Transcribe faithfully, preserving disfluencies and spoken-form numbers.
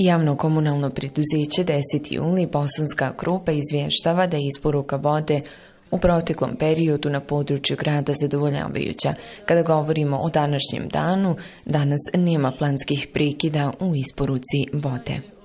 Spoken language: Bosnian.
Javno komunalno preduzeće deseti juli Bosanska Krupa izvještava da je isporuka vode u proteklom periodu na području grada zadovoljavajuća. Kada govorimo o današnjem danu, danas nema planskih prekida u isporuci vode.